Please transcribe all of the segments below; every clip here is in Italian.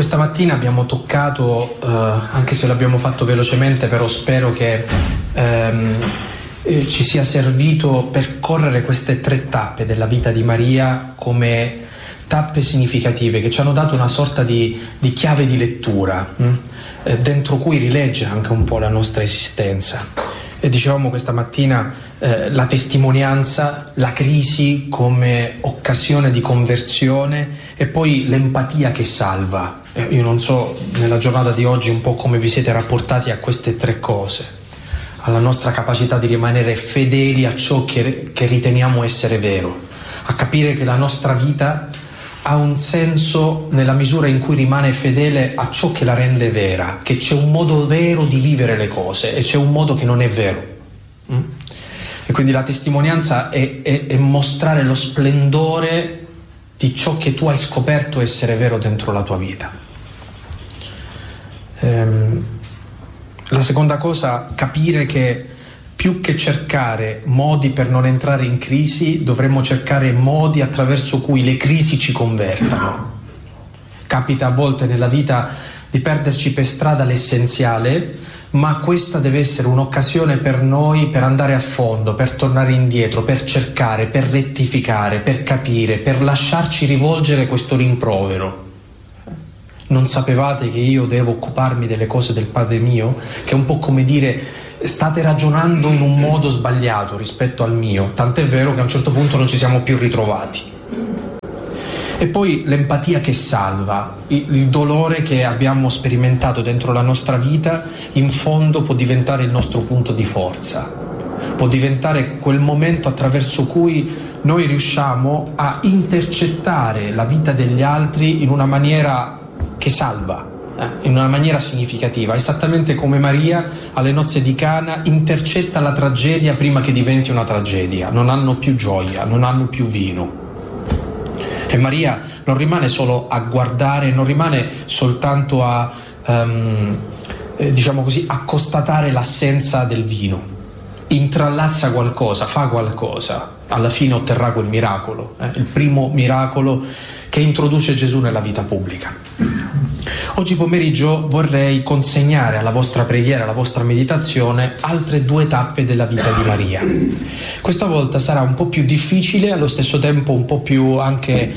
Questa mattina abbiamo toccato, anche se l'abbiamo fatto velocemente, però spero che ci sia servito percorrere queste 3 tappe della vita di Maria come tappe significative che ci hanno dato una sorta di chiave di lettura, dentro cui rilegge anche un po' la nostra esistenza. E dicevamo questa mattina la testimonianza, la crisi come occasione di conversione e poi l'empatia che salva. Io non so nella giornata di oggi un po' come vi siete rapportati a queste 3 cose, alla nostra capacità di rimanere fedeli a ciò che riteniamo essere vero, a capire che la nostra vita ha un senso nella misura in cui rimane fedele a ciò che la rende vera, che c'è un modo vero di vivere le cose e c'è un modo che non è vero. E quindi la testimonianza è mostrare lo splendore di ciò che tu hai scoperto essere vero dentro la tua vita. La seconda cosa, capire che più che cercare modi per non entrare in crisi, dovremmo cercare modi attraverso cui le crisi ci convertano. Capita a volte nella vita di perderci per strada l'essenziale, ma questa deve essere un'occasione per noi per andare a fondo, per tornare indietro, per cercare, per rettificare, per capire, per lasciarci rivolgere questo rimprovero. Non sapevate che io devo occuparmi delle cose del Padre mio? Che è un po' come dire: state ragionando in un modo sbagliato rispetto al mio, tant'è vero che a un certo punto non ci siamo più ritrovati. E poi l'empatia che salva, il dolore che abbiamo sperimentato dentro la nostra vita, in fondo può diventare il nostro punto di forza, può diventare quel momento attraverso cui noi riusciamo a intercettare la vita degli altri in una maniera che salva, in una maniera significativa, esattamente come Maria alle nozze di Cana intercetta la tragedia prima che diventi una tragedia. Non hanno più gioia, non hanno più vino. E Maria non rimane solo a guardare, non rimane soltanto a diciamo così, a constatare l'assenza del vino. Intrallazza qualcosa, fa qualcosa, alla fine otterrà quel miracolo, il primo miracolo che introduce Gesù nella vita pubblica. Oggi pomeriggio vorrei consegnare alla vostra preghiera, alla vostra meditazione, altre 2 tappe della vita di Maria. Questa volta sarà un po' più difficile, allo stesso tempo un po' più anche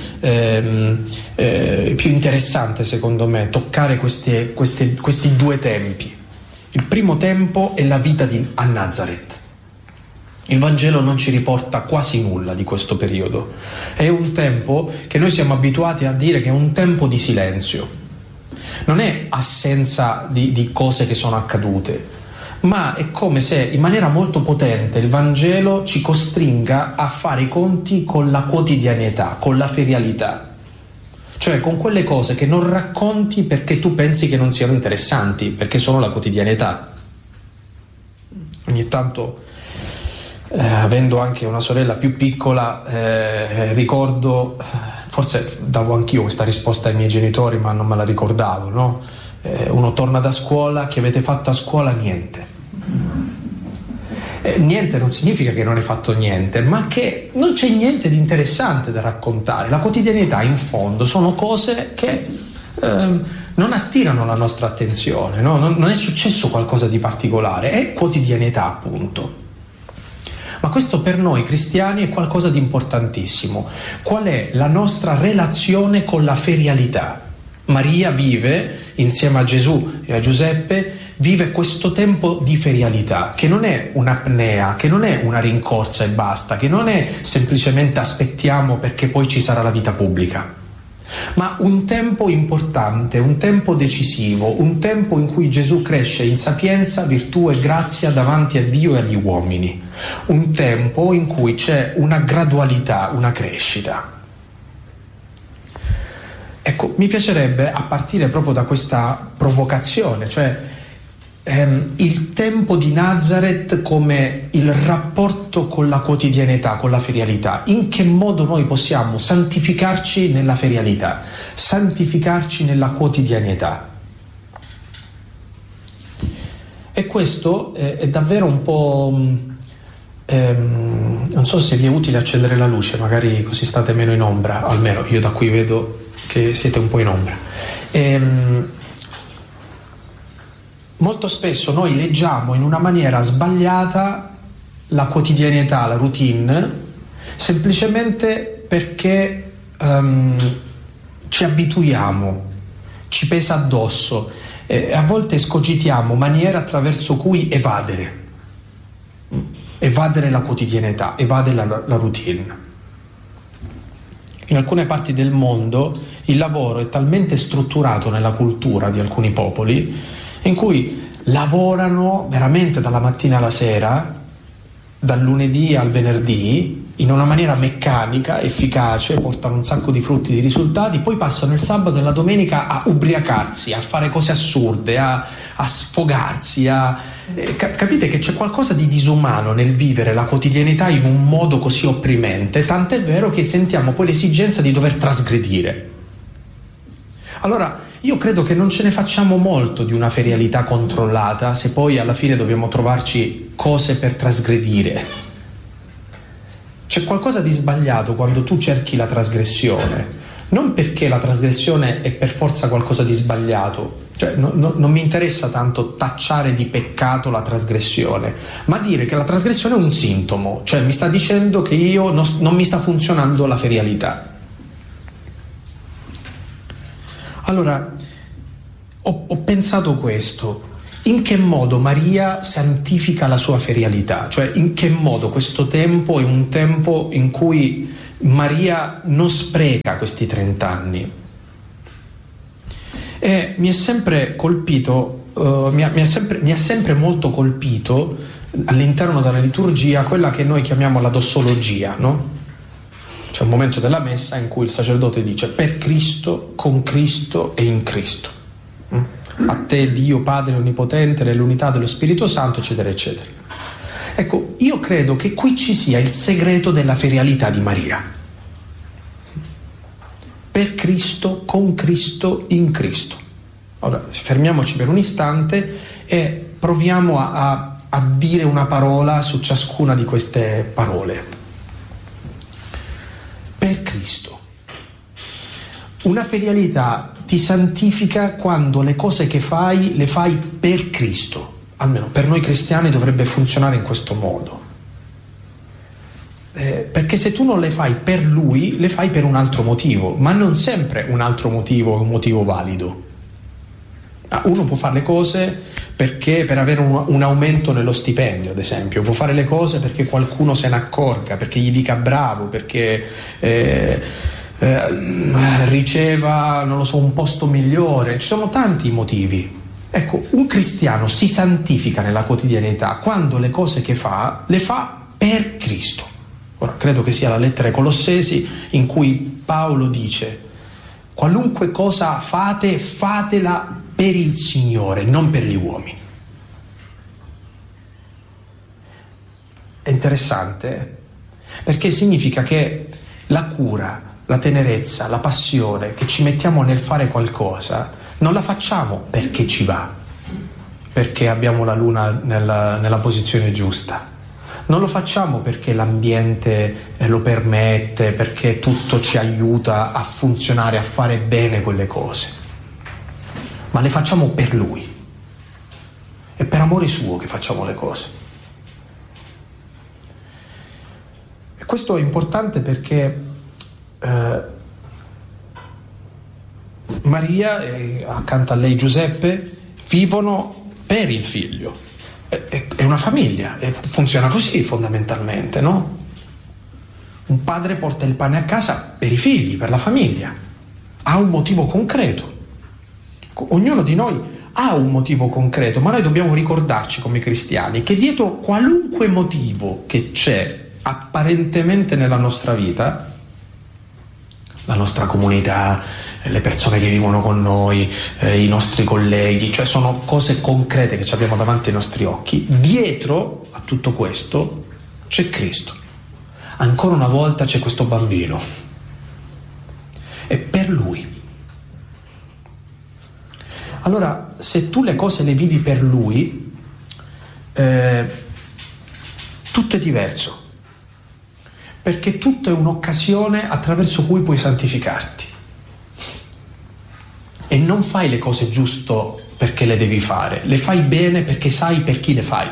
più interessante, secondo me, toccare questi 2 tempi. Il primo tempo è la vita a Nazareth. Il Vangelo non ci riporta quasi nulla di questo periodo. È un tempo che noi siamo abituati a dire che è un tempo di silenzio. Non è assenza di cose che sono accadute, ma è come se in maniera molto potente il Vangelo ci costringa a fare i conti con la quotidianità, con la ferialità, cioè con quelle cose che non racconti perché tu pensi che non siano interessanti, perché sono la quotidianità. Ogni tanto, avendo anche una sorella più piccola, ricordo, forse davo anch'io questa risposta ai miei genitori ma non me la ricordavo, no? Uno torna da scuola, che avete fatto a scuola? Niente. Niente non significa che non hai fatto niente, ma che non c'è niente di interessante da raccontare. La quotidianità in fondo sono cose che non attirano la nostra attenzione, no? Non è successo qualcosa di particolare, è quotidianità appunto. Ma questo per noi cristiani è qualcosa di importantissimo. Qual è la nostra relazione con la ferialità? Maria vive, insieme a Gesù e a Giuseppe, vive questo tempo di ferialità, che non è un'apnea, che non è una rincorsa e basta, che non è semplicemente aspettiamo perché poi ci sarà la vita pubblica, ma un tempo importante, un tempo decisivo, un tempo in cui Gesù cresce in sapienza, virtù e grazia davanti a Dio e agli uomini, un tempo in cui c'è una gradualità, una crescita. Ecco, mi piacerebbe, a partire proprio da questa provocazione, cioè il tempo di Nazareth come il rapporto con la quotidianità, con la ferialità. In che modo noi possiamo santificarci nella ferialità, santificarci nella quotidianità? E questo è davvero un po'... non so se vi è utile accendere la luce, magari così state meno in ombra, almeno io da qui vedo che siete un po' in ombra. Molto spesso noi leggiamo in una maniera sbagliata la quotidianità, la routine, semplicemente perché ci abituiamo, ci pesa addosso, a volte escogitiamo maniere attraverso cui evadere la quotidianità, evadere la routine. In alcune parti del mondo il lavoro è talmente strutturato nella cultura di alcuni popoli in cui lavorano veramente dalla mattina alla sera, dal lunedì al venerdì, in una maniera meccanica, efficace, portano un sacco di frutti, di risultati, poi passano il sabato e la domenica a ubriacarsi, a fare cose assurde, a sfogarsi, capite che c'è qualcosa di disumano nel vivere la quotidianità in un modo così opprimente, tant'è vero che sentiamo poi l'esigenza di dover trasgredire. Allora, io credo che non ce ne facciamo molto di una ferialità controllata se poi alla fine dobbiamo trovarci cose per trasgredire. C'è qualcosa di sbagliato quando tu cerchi la trasgressione, non perché la trasgressione è per forza qualcosa di sbagliato, cioè non mi interessa tanto tacciare di peccato la trasgressione, ma dire che la trasgressione è un sintomo, cioè mi sta dicendo che io non mi sta funzionando la ferialità. Allora, ho pensato questo: in che modo Maria santifica la sua ferialità? Cioè, in che modo questo tempo è un tempo in cui Maria non spreca questi 30 anni? E mi è sempre colpito, mi ha sempre molto colpito all'interno della liturgia quella che noi chiamiamo la dossologia, no? C'è un momento della messa in cui il sacerdote dice: per Cristo, con Cristo e in Cristo. A te Dio Padre Onnipotente, nell'unità dello Spirito Santo, eccetera, eccetera. Ecco, io credo che qui ci sia il segreto della ferialità di Maria. Per Cristo, con Cristo, in Cristo. Ora, fermiamoci per un istante e proviamo a dire una parola su ciascuna di queste parole. Per Cristo. Una ferialità ti santifica quando le cose che fai le fai per Cristo. Almeno per noi cristiani dovrebbe funzionare in questo modo. Perché se tu non le fai per Lui, le fai per un altro motivo, ma non sempre un altro motivo è un motivo valido. Uno può fare le cose perché per avere un aumento nello stipendio, ad esempio, può fare le cose perché qualcuno se ne accorga, perché gli dica bravo, perché riceva, non lo so, un posto migliore. Ci sono tanti motivi. Ecco, un cristiano si santifica nella quotidianità quando le cose che fa le fa per Cristo. Ora, credo che sia la lettera ai Colossesi in cui Paolo dice: qualunque cosa fate, fatela per il Signore, non per gli uomini. È interessante, perché significa che la cura, la tenerezza, la passione che ci mettiamo nel fare qualcosa non la facciamo perché ci va, perché abbiamo la luna nella posizione giusta. Non lo facciamo perché l'ambiente lo permette, perché tutto ci aiuta a funzionare, a fare bene quelle cose, ma le facciamo per Lui. È per amore suo che facciamo le cose. E questo è importante perché Maria e accanto a lei Giuseppe vivono per il figlio. È una famiglia e funziona così fondamentalmente, no? Un padre porta il pane a casa per i figli, per la famiglia, ha un motivo concreto. Ognuno di noi ha un motivo concreto, ma noi dobbiamo ricordarci come cristiani che dietro qualunque motivo che c'è apparentemente nella nostra vita, la nostra comunità, le persone che vivono con noi, i nostri colleghi, cioè sono cose concrete che abbiamo davanti ai nostri occhi, dietro a tutto questo c'è Cristo. Ancora una volta c'è questo bambino. È per Lui. Allora, se tu le cose le vivi per Lui, tutto è diverso, perché tutto è un'occasione attraverso cui puoi santificarti. e non fai le cose giusto perché le devi fare, le fai bene perché sai per chi le fai.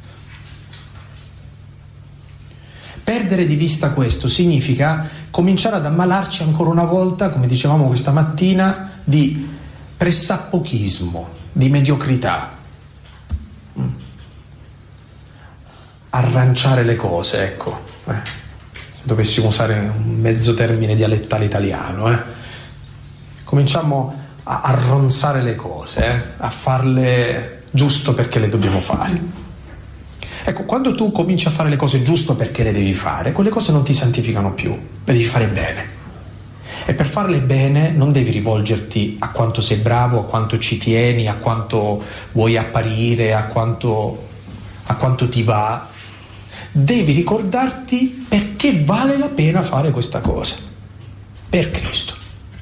Perdere di vista questo significa cominciare ad ammalarci ancora una volta, come dicevamo questa mattina, di pressappochismo, di mediocrità. Arranciare le cose, ecco, se dovessimo usare un mezzo termine dialettale italiano, cominciamo a arronzare le cose, a farle giusto perché le dobbiamo fare. Ecco, quando tu cominci a fare le cose giusto perché le devi fare, quelle cose non ti santificano più, le devi fare bene. E per farle bene non devi rivolgerti a quanto sei bravo, a quanto ci tieni, a quanto vuoi apparire, a quanto ti va. Devi ricordarti perché vale la pena fare questa cosa, per Cristo.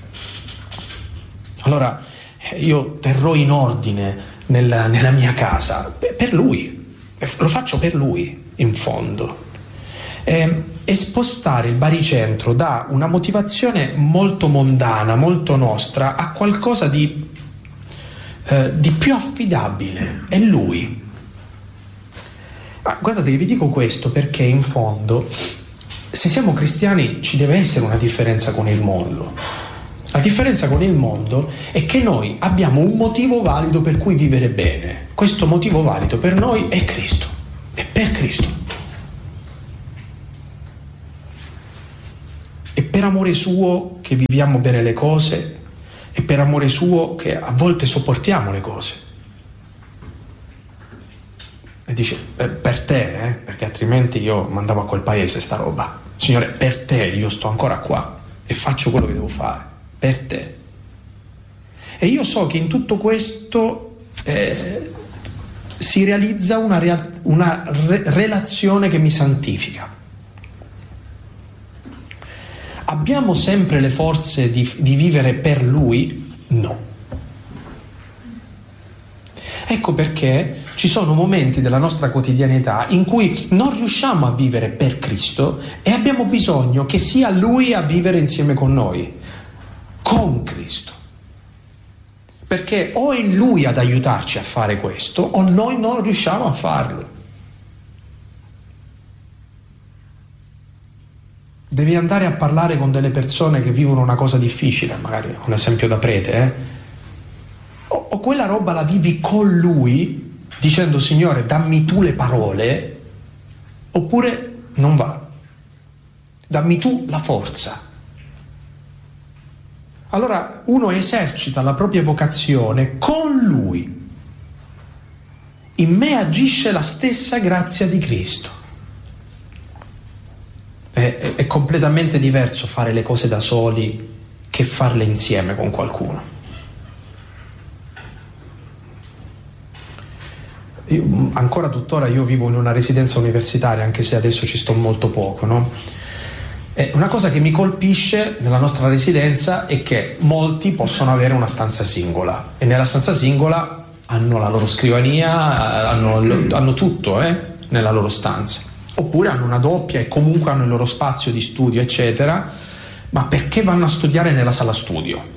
Allora io terrò in ordine nella mia casa per Lui, lo faccio per Lui in fondo, e spostare il baricentro da una motivazione molto mondana, molto nostra, a qualcosa di più affidabile, è Lui. Ma guardate che vi dico questo perché in fondo, se siamo cristiani, ci deve essere una differenza con il mondo. La differenza con il mondo è che noi abbiamo un motivo valido per cui vivere bene. Questo motivo valido per noi è Cristo, è per Cristo. È per amore suo che viviamo bene le cose, è per amore suo che a volte sopportiamo le cose. E dice, per te, perché altrimenti io mandavo a quel paese sta roba. Signore, per te io sto ancora qua e faccio quello che devo fare, per te. E io so che in tutto questo si realizza una relazione che mi santifica. Abbiamo sempre le forze di vivere per Lui? No. Ecco perché ci sono momenti della nostra quotidianità in cui non riusciamo a vivere per Cristo e abbiamo bisogno che sia Lui a vivere insieme con noi, con Cristo. Perché o è Lui ad aiutarci a fare questo o noi non riusciamo a farlo. Devi andare a parlare con delle persone che vivono una cosa difficile, magari un esempio da prete, o quella roba la vivi con Lui dicendo Signore dammi tu le parole, oppure non va, dammi tu la forza. Allora uno esercita la propria vocazione con Lui. In me agisce la stessa grazia di Cristo. È completamente diverso fare le cose da soli che farle insieme con qualcuno. Ancora tuttora io vivo in una residenza universitaria, anche se adesso ci sto molto poco, no? E una cosa che mi colpisce nella nostra residenza è che molti possono avere una stanza singola e nella stanza singola hanno la loro scrivania, hanno tutto nella loro stanza, oppure hanno una doppia e comunque hanno il loro spazio di studio eccetera, ma perché vanno a studiare nella sala studio?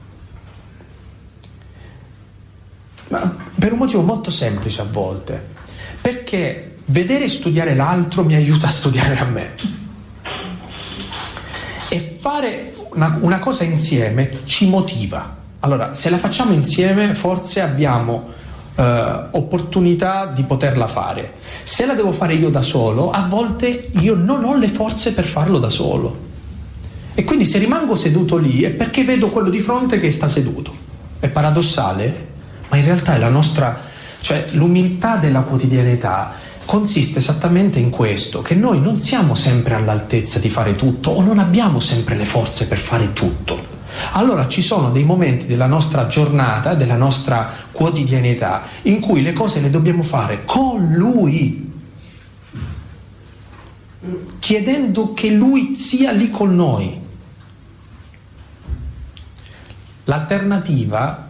Ma per un motivo molto semplice a volte, perché vedere studiare l'altro mi aiuta a studiare a me, e fare una cosa insieme ci motiva. Allora, se la facciamo insieme forse abbiamo opportunità di poterla fare. Se la devo fare io da solo, a volte io non ho le forze per farlo da solo, e quindi se rimango seduto lì è perché vedo quello di fronte che sta seduto. È paradossale, ma in realtà è la nostra, cioè l'umiltà della quotidianità consiste esattamente in questo, che noi non siamo sempre all'altezza di fare tutto o non abbiamo sempre le forze per fare tutto. Allora ci sono dei momenti della nostra giornata, della nostra quotidianità, in cui le cose le dobbiamo fare con Lui, chiedendo che Lui sia lì con noi. L'alternativa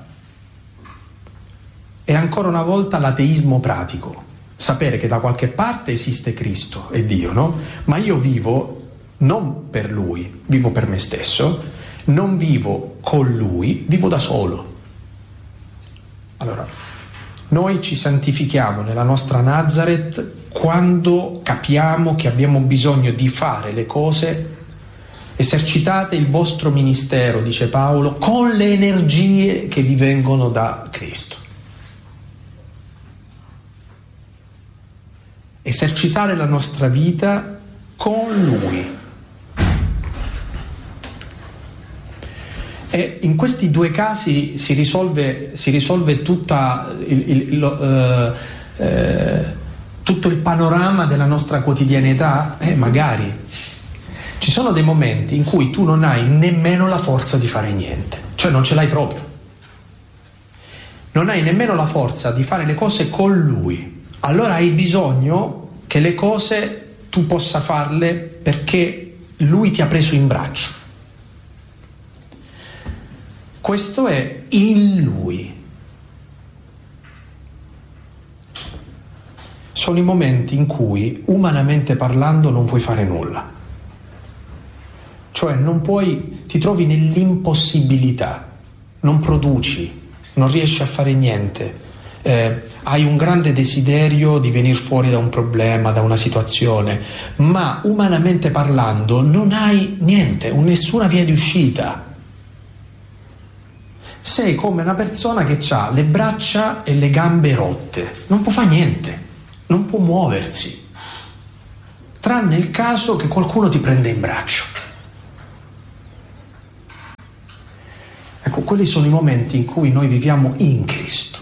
è ancora una volta l'ateismo pratico, sapere che da qualche parte esiste Cristo e Dio, no? Ma io vivo non per Lui, vivo per me stesso, non vivo con Lui, vivo da solo. Allora, noi ci santifichiamo nella nostra Nazareth quando capiamo che abbiamo bisogno di fare le cose. Esercitate il vostro ministero, dice Paolo, con le energie che vi vengono da Cristo. Esercitare la nostra vita con Lui. E in questi due casi si risolve tutto il panorama della nostra quotidianità? Magari. Ci sono dei momenti in cui tu non hai nemmeno la forza di fare niente, cioè non ce l'hai proprio. Non hai nemmeno la forza di fare le cose con Lui. Allora hai bisogno che le cose tu possa farle perché Lui ti ha preso in braccio. Questo è in Lui. Sono i momenti in cui, umanamente parlando, non puoi fare nulla. Cioè ti trovi nell'impossibilità, non produci, non riesci a fare niente, hai un grande desiderio di venire fuori da un problema, da una situazione, ma umanamente parlando non hai niente, nessuna via di uscita. Sei come una persona che ha le braccia e le gambe rotte, non può fare niente, non può muoversi, tranne il caso che qualcuno ti prende in braccio. Ecco, quelli sono i momenti in cui noi viviamo in Cristo.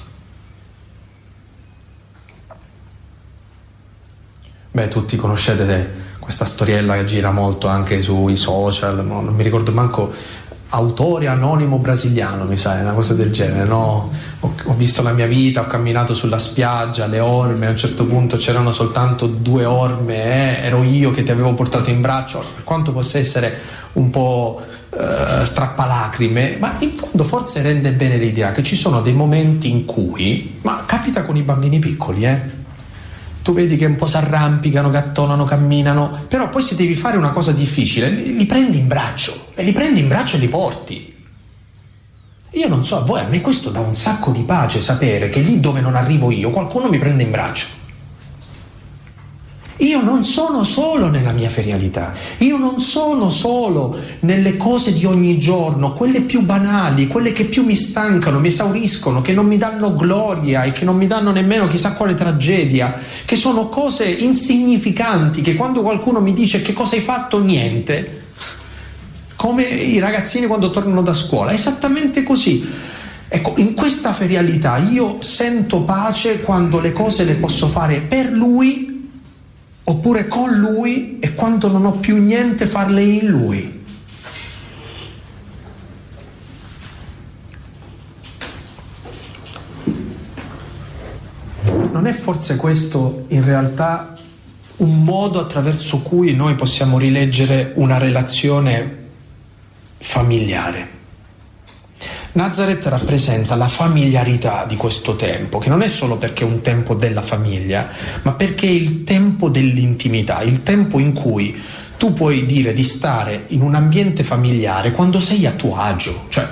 Beh, tutti conoscete questa storiella che gira molto anche sui social, non mi ricordo manco, autore anonimo brasiliano, mi sa, una cosa del genere, no? Ho visto la mia vita, ho camminato sulla spiaggia, le orme, a un certo punto c'erano soltanto 2 orme, ero io che ti avevo portato in braccio, per quanto possa essere un po' strappalacrime, ma in fondo forse rende bene l'idea che ci sono dei momenti in cui, ma capita con i bambini piccoli, tu vedi che un po' si arrampicano, gattonano, camminano, però poi se devi fare una cosa difficile li prendi in braccio e li porti. Io non so a voi, a me questo dà un sacco di pace sapere che lì dove non arrivo io qualcuno mi prende in braccio. Io non sono solo nella mia ferialità, io non sono solo nelle cose di ogni giorno, quelle più banali, quelle che più mi stancano, mi esauriscono, che non mi danno gloria e che non mi danno nemmeno chissà quale tragedia, che sono cose insignificanti, che quando qualcuno mi dice che cosa hai fatto, niente, come i ragazzini quando tornano da scuola, esattamente così. Ecco, in questa ferialità io sento pace quando le cose le posso fare per Lui oppure con Lui, e quando non ho più niente farle in Lui. Non è forse questo in realtà un modo attraverso cui noi possiamo rileggere una relazione familiare? Nazareth rappresenta la familiarità di questo tempo, che non è solo perché è un tempo della famiglia, ma perché è il tempo dell'intimità, il tempo in cui tu puoi dire di stare in un ambiente familiare quando sei a tuo agio, cioè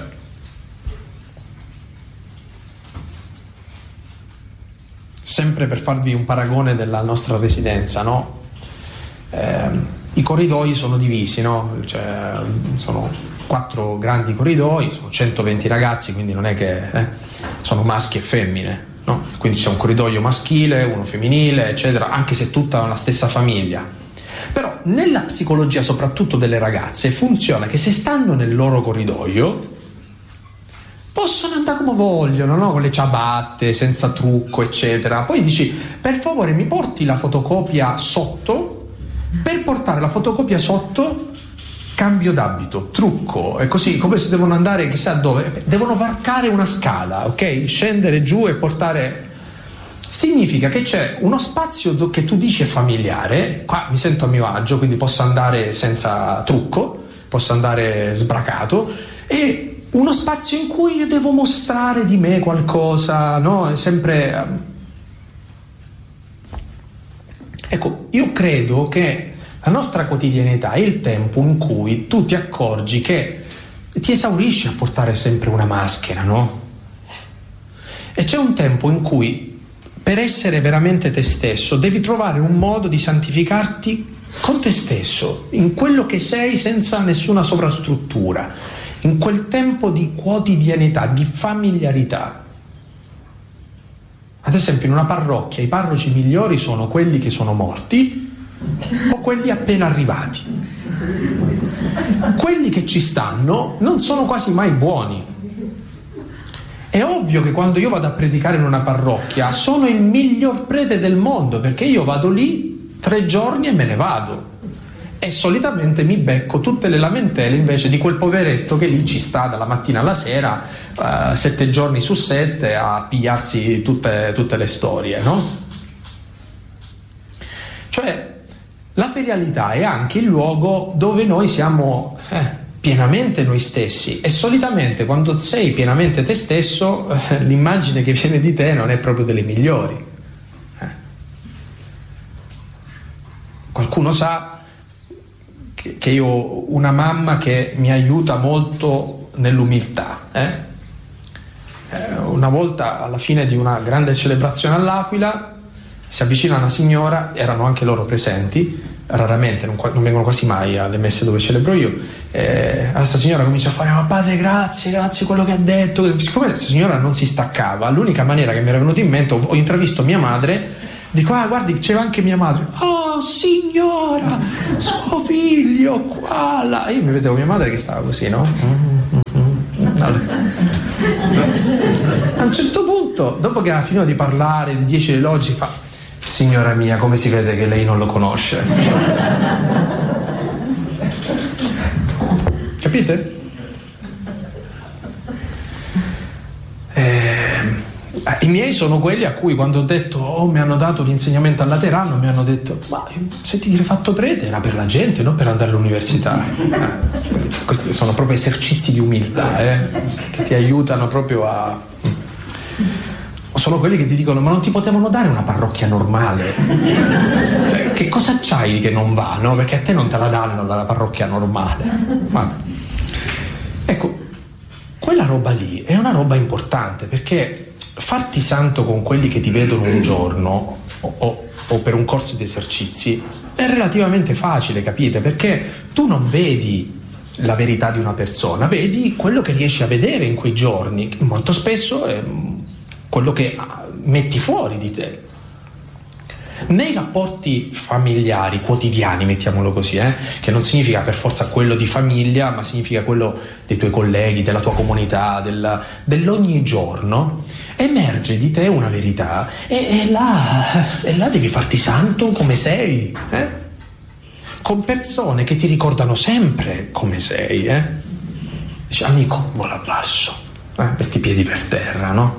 sempre per farvi un paragone della nostra residenza, no? I corridoi sono divisi, no? Cioè, sono 4 grandi corridoi, sono 120 ragazzi, quindi non è che sono maschi e femmine, no? Quindi c'è un corridoio maschile, uno femminile, eccetera, anche se tutta la stessa famiglia. Però nella psicologia, soprattutto delle ragazze, funziona che se stanno nel loro corridoio possono andare come vogliono, no? Con le ciabatte, senza trucco, eccetera. Poi dici, per favore mi porti la fotocopia sotto. Per portare la fotocopia sotto cambio d'abito, trucco, è così, come se devono andare chissà dove, devono varcare una scala, ok? Scendere giù e portare. Significa che c'è uno spazio che tu dici è familiare, qua mi sento a mio agio, quindi posso andare senza trucco, posso andare sbracato, e uno spazio in cui io devo mostrare di me qualcosa, no? È sempre. Ecco, io credo che la nostra quotidianità è il tempo in cui tu ti accorgi che ti esaurisci a portare sempre una maschera, no? E c'è un tempo in cui, per essere veramente te stesso, devi trovare un modo di santificarti con te stesso, in quello che sei, senza nessuna sovrastruttura, in quel tempo di quotidianità, di familiarità. Ad esempio, in una parrocchia i parroci migliori sono quelli che sono morti o quelli appena arrivati. Quelli che ci stanno non sono quasi mai buoni. È ovvio che quando io vado a predicare in una parrocchia sono il miglior prete del mondo, perché io vado lì 3 giorni e me ne vado, e solitamente mi becco tutte le lamentele invece di quel poveretto che lì ci sta dalla mattina alla sera 7 giorni su 7 a pigliarsi tutte le storie, no? Cioè, la ferialità è anche il luogo dove noi siamo pienamente noi stessi, e solitamente quando sei pienamente te stesso l'immagine che viene di te non è proprio delle migliori. Qualcuno sa che io ho una mamma che mi aiuta molto nell'umiltà. Una volta, alla fine di una grande celebrazione all'Aquila, si avvicina una signora, erano anche loro presenti, raramente, non vengono quasi mai alle messe dove celebro io. Questa signora comincia a fare: ma padre, grazie quello che ha detto. Siccome questa signora non si staccava, l'unica maniera che mi era venuta in mente, ho intravisto mia madre, dico: guardi, c'era anche mia madre. Oh signora, suo figlio qua là. Io mi vedevo mia madre che stava così, no? A un certo punto, dopo che ha finito di parlare di 10 elogi, fa: signora mia, come si vede che lei non lo conosce? Capite? I miei sono quelli a cui, quando ho detto mi hanno dato l'insegnamento al Laterano, mi hanno detto: ma se ti eri fatto prete era per la gente, non per andare all'università. Questi sono proprio esercizi di umiltà che ti aiutano proprio a... Sono quelli che ti dicono: ma non ti potevano dare una parrocchia normale? Cioè, che cosa c'hai che non va, no? Perché a te non te la danno dalla parrocchia normale. Vabbè. Ecco, quella roba lì è una roba importante, perché farti santo con quelli che ti vedono un giorno o per un corso di esercizi è relativamente facile, capite? Perché tu non vedi la verità di una persona, vedi quello che riesci a vedere in quei giorni, molto spesso è quello che metti fuori di te. Nei rapporti familiari quotidiani, mettiamolo così, che non significa per forza quello di famiglia, ma significa quello dei tuoi colleghi, della tua comunità, dell'ogni giorno, emerge di te una verità, e là devi farti santo come sei, con persone che ti ricordano sempre come sei. Dici: amico, vola basso, metti i piedi per terra, no?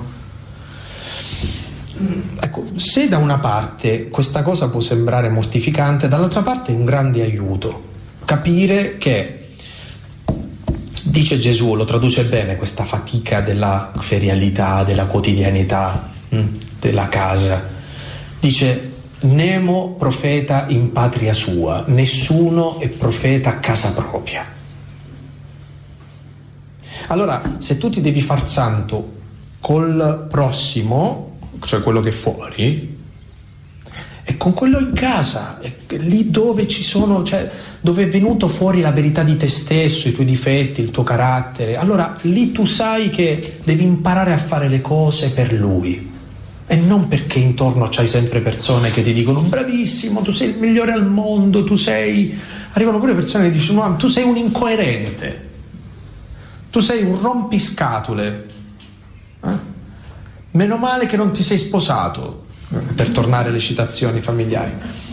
Ecco, se da una parte questa cosa può sembrare mortificante, dall'altra parte è un grande aiuto capire che, dice Gesù, lo traduce bene questa fatica della ferialità, della quotidianità, della casa, dice: nemo profeta in patria sua, nessuno è profeta a casa propria. Allora, se tu ti devi far santo col prossimo, cioè quello che è fuori, e con quello in casa, è lì dove ci sono, cioè dove è venuto fuori la verità di te stesso, i tuoi difetti, il tuo carattere, allora lì tu sai che devi imparare a fare le cose per lui, e non perché intorno c'hai sempre persone che ti dicono: bravissimo, tu sei il migliore al mondo, tu sei... Arrivano pure persone che dicono: no, tu sei un incoerente, tu sei un rompiscatole, meno male che non ti sei sposato, per tornare alle citazioni familiari.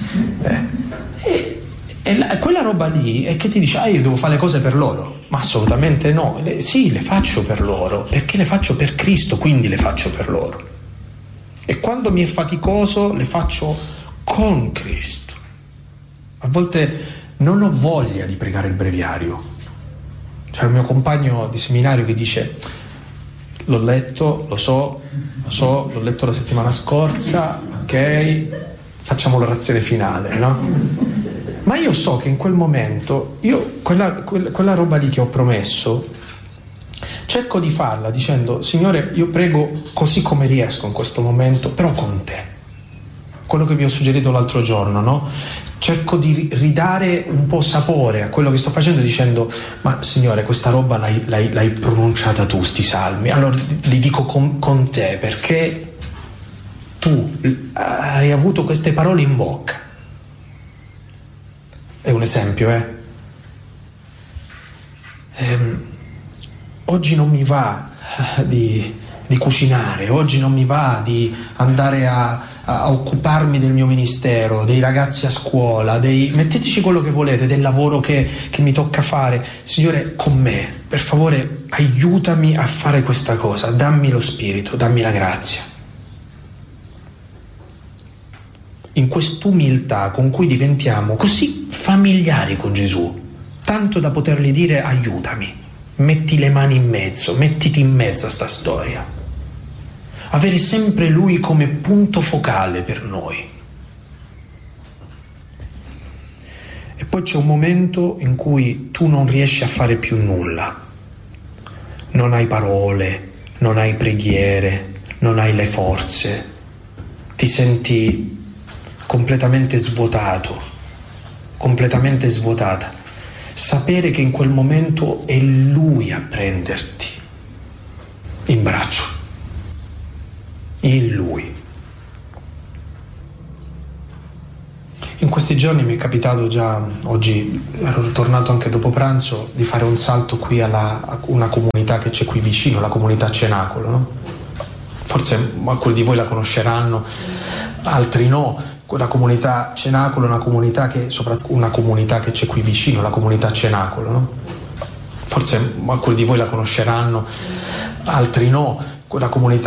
Quella roba lì è che ti dice: io devo fare le cose per loro. Ma assolutamente no. Sì, le faccio per loro, perché le faccio per Cristo, quindi le faccio per loro. E quando mi è faticoso le faccio con Cristo. A volte non ho voglia di pregare il breviario. C'è un mio compagno di seminario che dice: l'ho letto, lo so, l'ho letto la settimana scorsa, ok, facciamo l'orazione finale, no? Ma io so che in quel momento, io quella roba lì che ho promesso, cerco di farla dicendo: Signore, io prego così come riesco in questo momento, però con te. Quello che vi ho suggerito l'altro giorno, no? Cerco di ridare un po' sapore a quello che sto facendo dicendo: ma Signore, questa roba l'hai pronunciata tu, sti salmi, allora li dico con te, perché tu hai avuto queste parole in bocca. È un esempio, oggi non mi va di cucinare, oggi non mi va di andare a occuparmi del mio ministero, dei ragazzi a scuola, metteteci quello che volete, del lavoro che mi tocca fare. Signore, con me, per favore, aiutami a fare questa cosa, dammi lo spirito, dammi la grazia. In quest'umiltà con cui diventiamo così familiari con Gesù, tanto da potergli dire: aiutami, metti le mani in mezzo, mettiti in mezzo a sta storia. Avere sempre Lui come punto focale per noi. E poi c'è un momento in cui tu non riesci a fare più nulla. Non hai parole, non hai preghiere, non hai le forze. Ti senti completamente svuotato, completamente svuotata. Sapere che in quel momento è Lui a prenderti in braccio. In Lui. In questi giorni mi è capitato già, oggi ero tornato anche dopo pranzo, di fare un salto qui a una comunità che c'è qui vicino, la comunità Cenacolo, no? Forse alcuni di voi la conosceranno, altri no. La comunità Cenacolo è una comunità che c'è qui vicino, la comunità Cenacolo, no? Forse alcuni di voi la conosceranno, altri no. La comunità